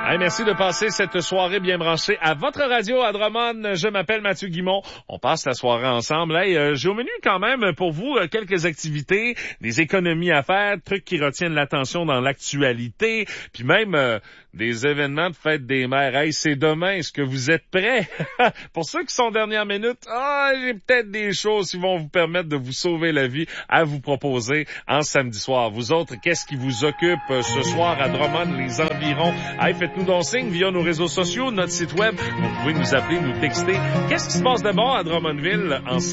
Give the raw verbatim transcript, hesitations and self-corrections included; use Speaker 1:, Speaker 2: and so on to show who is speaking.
Speaker 1: Hey, merci de passer cette soirée bien branchée à votre radio à Drummond. Je m'appelle Mathieu Guimont. On passe la soirée ensemble. Hey, euh, j'ai au menu quand même pour vous euh, quelques activités, des économies à faire, trucs qui retiennent l'attention dans l'actualité, puis même euh, des événements de fête des mères. Hey, c'est demain. Est-ce que vous êtes prêts? Pour ceux qui sont dernière minute, ah, j'ai peut-être des choses qui vont vous permettre de vous sauver la vie à vous proposer en samedi soir. Vous autres, qu'est-ce qui vous occupe euh, ce soir à Drummond, les environs? Hey, faites-nous donc signe via nos réseaux sociaux, notre site web. Vous pouvez nous appeler, nous texter. Qu'est-ce qui se passe de bon à Drummondville en